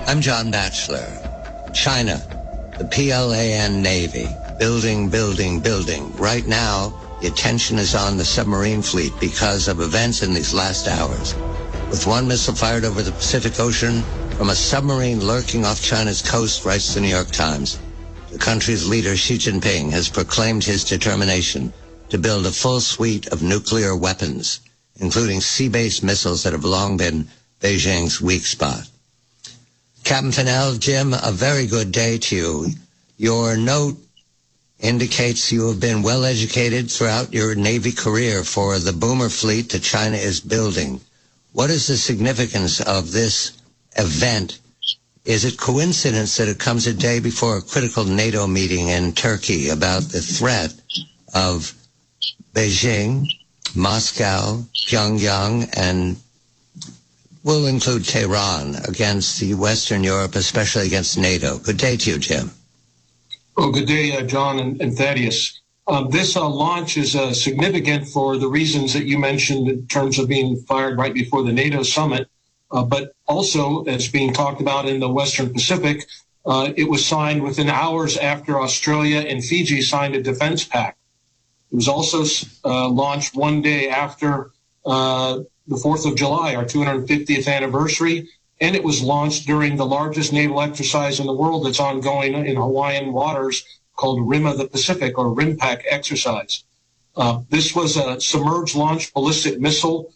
I'm John Batchelor. China, the PLAN Navy, building. Right now, the attention is on the submarine fleet because of events in these last hours. With one missile fired over the Pacific Ocean from a submarine lurking off China's coast, writes the New York Times. The country's leader, Xi Jinping, has proclaimed his determination to build a full suite of nuclear weapons, including sea-based missiles that have long been Beijing's weak spot. Captain Fennell, Jim, a very good day to you. Your note indicates you have been well educated throughout your Navy career for the boomer fleet that China is building. What is the significance of this event? Is it coincidence that it comes a day before a critical NATO meeting in Turkey about the threat of Beijing, Moscow, Pyongyang, and we'll include Tehran against the Western Europe, especially against NATO? Good day to you, Jim. Well, good day, John and Thaddeus. This launch is significant for the reasons that you mentioned in terms of being fired right before the NATO summit, but also, as being talked about in the Western Pacific, it was signed within hours after Australia and Fiji signed a defense pact. It was also launched one day after the 4th of July, our 250th anniversary, and it was launched during the largest naval exercise in the world that's ongoing in Hawaiian waters called Rim of the Pacific, or RIMPAC exercise. This was a submerged launch ballistic missile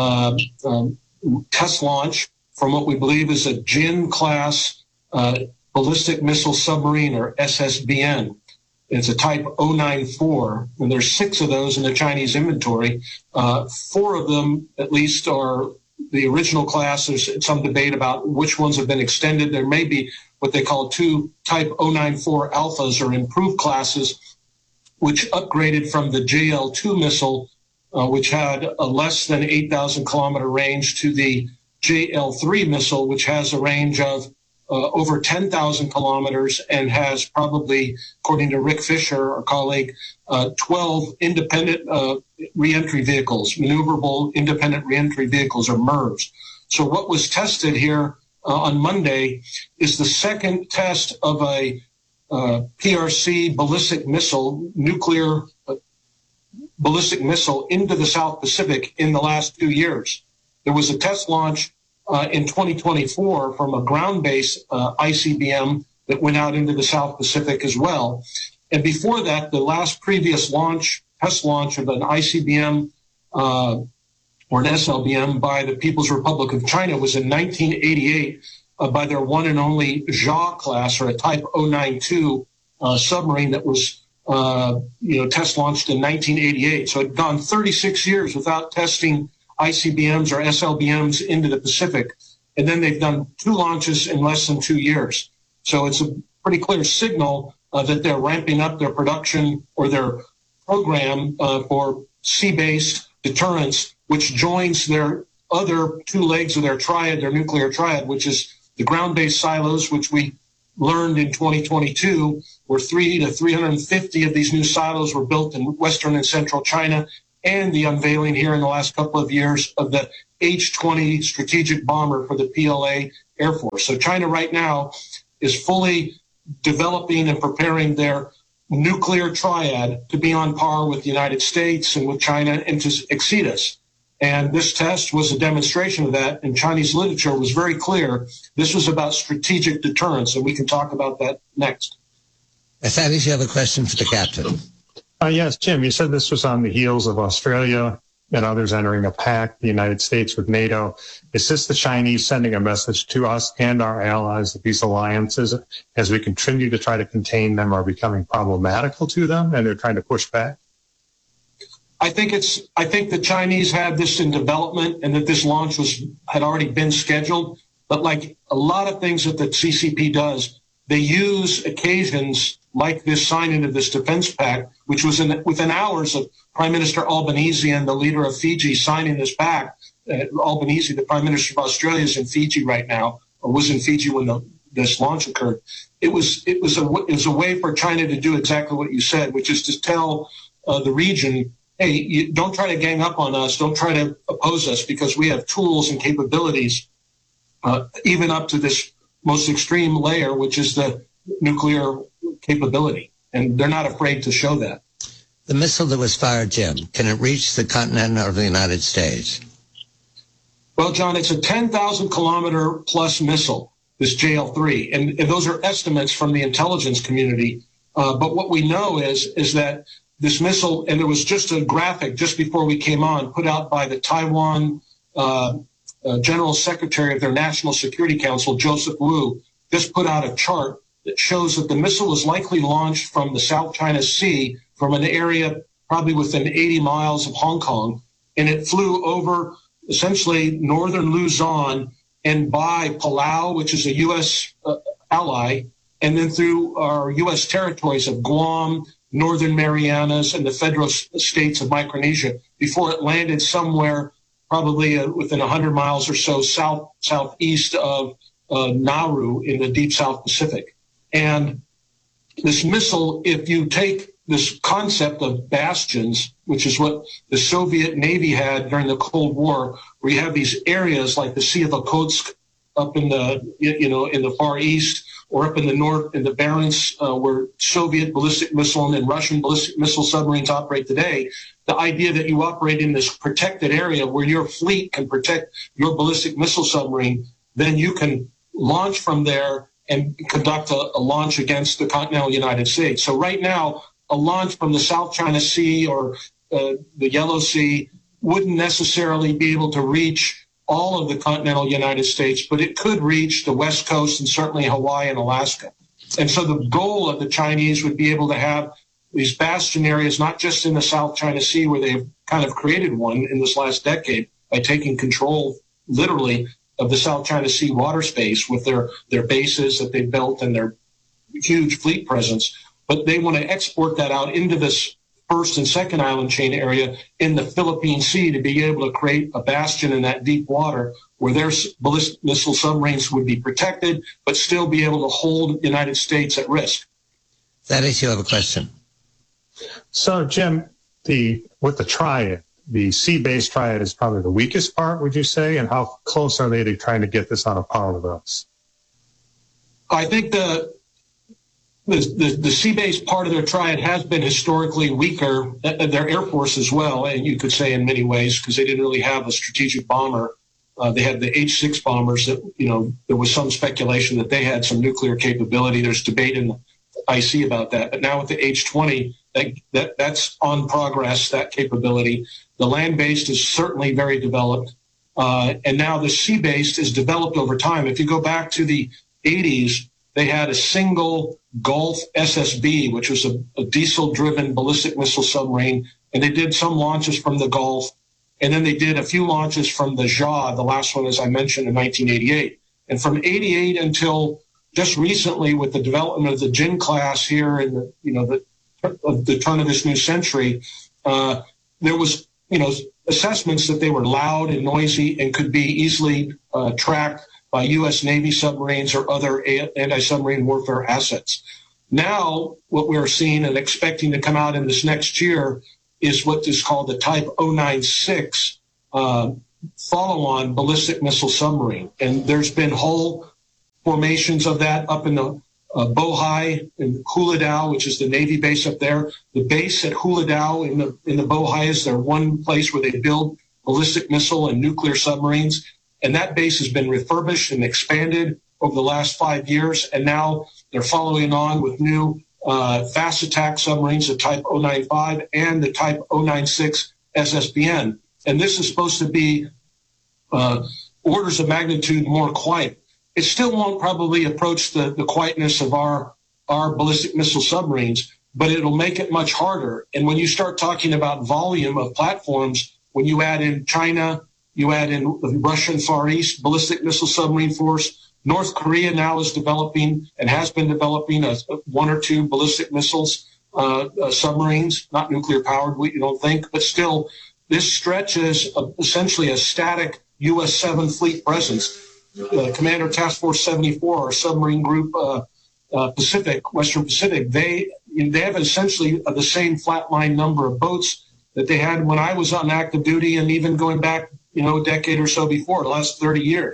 test launch from what we believe is a Jin-class ballistic missile submarine, or SSBN. It's a type 094, and there's 6 of those in the Chinese inventory. 4 of them, at least, are the original class. There's some debate about which ones have been extended. There may be what they call 2 type 094 alphas, or improved classes, which upgraded from the JL-2 missile, which had a less than 8,000 kilometer range, to the JL-3 missile, which has a range of over 10,000 kilometers and has probably, according to Rick Fisher, our colleague, 12 independent reentry vehicles, maneuverable independent reentry vehicles, or MIRVs. So what was tested here on Monday is the second test of a PRC ballistic missile, nuclear ballistic missile, into the South Pacific in the last 2 years. There was a test launch in 2024 from a ground-based ICBM that went out into the South Pacific as well. And before that, the last previous test launch of an ICBM or an SLBM by the People's Republic of China was in 1988 by their one and only Jia class, or a Type 092 submarine that was test launched in 1988. So it had gone 36 years without testing ICBMs or SLBMs into the Pacific. And then they've done 2 launches in less than 2 years. So it's a pretty clear signal that they're ramping up their production or their program for sea-based deterrence, which joins their other 2 legs of their triad, their nuclear triad, which is the ground-based silos, which we learned in 2022, where 300 to 350 of these new silos were built in Western and Central China, and the unveiling here in the last couple of years of the H-20 strategic bomber for the PLA Air Force. So China right now is fully developing and preparing their nuclear triad to be on par with the United States and with China, and to exceed us. And this test was a demonstration of that, and Chinese literature was very clear. This was about strategic deterrence, and we can talk about that next. Thaddeus, you have a question for the captain. Yes, Jim, you said this was on the heels of Australia and others entering a pact, the United States with NATO. Is this the Chinese sending a message to us and our allies that these alliances, as we continue to try to contain them, are becoming problematical to them, and they're trying to push back? I think the Chinese had this in development, and that this launch had already been scheduled. But like a lot of things that the CCP does, they use occasions like this signing of this defense pact, which was within hours of Prime Minister Albanese and the leader of Fiji signing this pact. Albanese, the Prime Minister of Australia, is in Fiji right now, or was in Fiji when this launch occurred. It was a way for China to do exactly what you said, which is to tell the region, hey, don't try to gang up on us, don't try to oppose us, because we have tools and capabilities, even up to this most extreme layer, which is the nuclear capability. And they're not afraid to show that. The missile that was fired, Jim, can it reach the continent of the United States? Well, John, it's a 10,000 kilometer plus missile, this JL-3. And those are estimates from the intelligence community. But what we know is that this missile, and there was just a graphic just before we came on, put out by the Taiwan General Secretary of their National Security Council, Joseph Wu, just put out a chart that shows that the missile was likely launched from the South China Sea from an area probably within 80 miles of Hong Kong. And it flew over essentially northern Luzon and by Palau, which is a U.S. ally, and then through our U.S. territories of Guam, Northern Marianas, and the federal states of Micronesia before it landed somewhere probably within 100 miles or so southeast of Nauru in the deep South Pacific. And this missile, if you take this concept of bastions, which is what the Soviet Navy had during the Cold War, where you have these areas like the Sea of Okhotsk up in the, in the Far East, or up in the north in the Barents, where Soviet ballistic missile and Russian ballistic missile submarines operate today, the idea that you operate in this protected area where your fleet can protect your ballistic missile submarine, then you can launch from there and conduct a launch against the continental United States. So right now, a launch from the South China Sea or the Yellow Sea wouldn't necessarily be able to reach all of the continental United States, but it could reach the West Coast and certainly Hawaii and Alaska. And so the goal of the Chinese would be able to have these bastion areas, not just in the South China Sea, where they've kind of created one in this last decade by taking control, literally, of the South China Sea water space with their bases that they've built and their huge fleet presence. But they want to export that out into this first and second island chain area in the Philippine Sea to be able to create a bastion in that deep water where their ballistic missile submarines would be protected, but still be able to hold the United States at risk. Thaddeus, you have a question. So, Jim, with the triad, the sea-based triad is probably the weakest part, would you say? And how close are they to trying to get this on a par with us? I think the sea-based part of their triad has been historically weaker, their Air Force as well, and you could say in many ways, because they didn't really have a strategic bomber. They had the H-6 bombers that, there was some speculation that they had some nuclear capability. There's debate in the IC about that. But now with the H-20, that's on progress, that capability. The land-based is certainly very developed. And now the sea-based is developed over time. If you go back to the 80s, they had a single Gulf SSB, which was a diesel-driven ballistic missile submarine, and they did some launches from the Gulf, and then they did a few launches from the JA, the last one, as I mentioned, in 1988. And from 88 until just recently, with the development of the Jin class here in the turn of this new century, there was, assessments that they were loud and noisy and could be easily tracked by U.S. Navy submarines or other anti-submarine warfare assets. Now, what we're seeing and expecting to come out in this next year is what is called the Type 096 follow-on ballistic missile submarine. And there's been whole formations of that up in the Bohai and Hula Dao, which is the Navy base up there. The base at Hula Dao in the Bohai is their one place where they build ballistic missile and nuclear submarines. And that base has been refurbished and expanded over the last 5 years. And now they're following on with new fast attack submarines, the Type 095 and the Type 096 SSBN. And this is supposed to be orders of magnitude more quiet. It still won't probably approach the quietness of our ballistic missile submarines, but it'll make it much harder. And when you start talking about volume of platforms, when you add in China, you add in the Russian Far East ballistic missile submarine force, North Korea now is developing and has been developing one or two ballistic missiles, submarines, not nuclear powered, we don't think, but still this stretches essentially a static U.S. 7 fleet presence. Commander Task Force 74, or submarine group Pacific, Western Pacific, they have essentially the same flatline number of boats that they had when I was on active duty and even going back, a decade or so before, the last 30 years.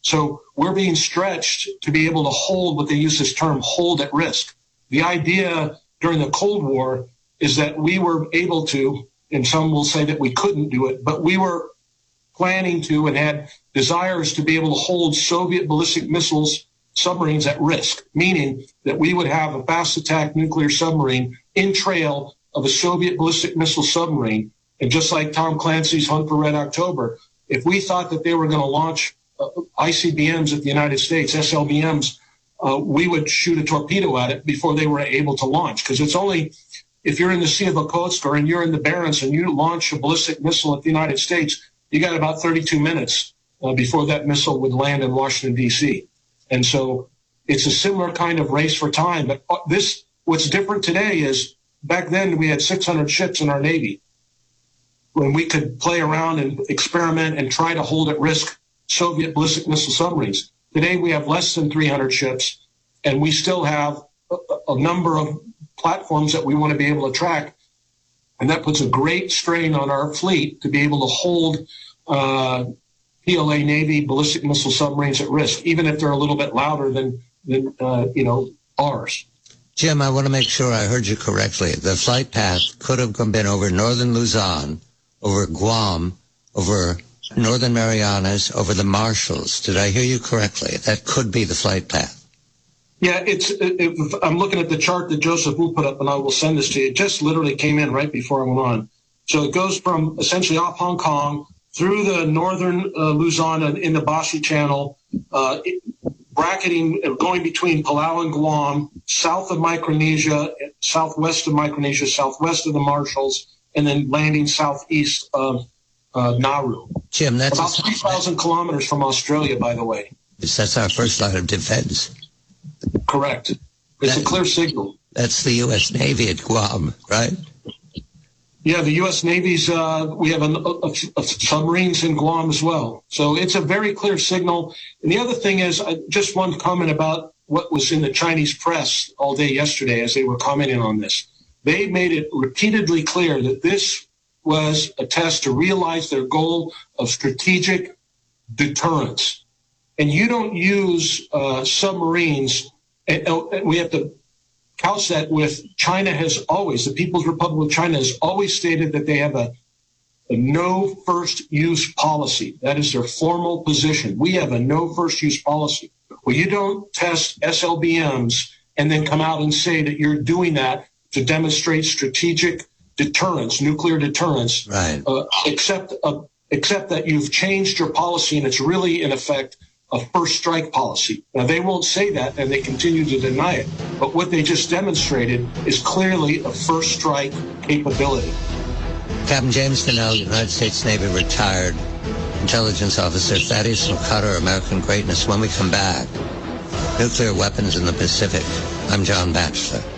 So we're being stretched to be able to hold what they use this term, hold at risk. The idea during the Cold War is that we were able to, and some will say that we couldn't do it, but we were planning to and had desires to be able to hold Soviet ballistic missiles submarines at risk, meaning that we would have a fast attack nuclear submarine in trail of a Soviet ballistic missile submarine. And just like Tom Clancy's Hunt for Red October, if we thought that they were going to launch ICBMs at the United States, SLBMs, we would shoot a torpedo at it before they were able to launch. Because it's only if you're in the Sea of Okhotsk or you're in the Barents and you launch a ballistic missile at the United States, you got about 32 minutes before that missile would land in Washington, D.C. And so it's a similar kind of race for time. But what's different today is back then we had 600 ships in our Navy when we could play around and experiment and try to hold at risk Soviet ballistic missile submarines. Today we have less than 300 ships, and we still have a number of platforms that we want to be able to track. And that puts a great strain on our fleet to be able to hold PLA Navy ballistic missile submarines at risk, even if they're a little bit louder than ours. Jim, I want to make sure I heard you correctly. The flight path could have been over northern Luzon, over Guam, over Northern Marianas, over the Marshalls. Did I hear you correctly? That could be the flight path. Yeah, I'm looking at the chart that Joseph Wu put up, and I will send this to you. It just literally came in right before I went on. So it goes from essentially off Hong Kong through the northern Luzon and in the Bashi Channel, bracketing, going between Palau and Guam, south of Micronesia, southwest of Micronesia, southwest of the Marshalls, and then landing southeast of Nauru. Jim, that's about 3,000 kilometers from Australia, by the way. That's our first line of defense. Correct. It's a clear signal. That's the U.S. Navy at Guam, right? Yeah, the U.S. Navy's, we have submarines in Guam as well. So it's a very clear signal. And the other thing is, just one comment about what was in the Chinese press all day yesterday as they were commenting on this. They made it repeatedly clear that this was a test to realize their goal of strategic deterrence. And you don't use submarines, and we have to couch that with China has always, the People's Republic of China has always stated that they have a no first use policy. That is their formal position. We have a no first use policy. Well, you don't test SLBMs and then come out and say that you're doing that to demonstrate strategic deterrence, nuclear deterrence, right. Except that you've changed your policy and it's really, in effect, a first strike policy. Now, they won't say that and they continue to deny it. But what they just demonstrated is clearly a first strike capability. Captain James Finnell, United States Navy retired intelligence officer, Thaddeus McCutter, American Greatness. When we come back, nuclear weapons in the Pacific. I'm John Batchelor.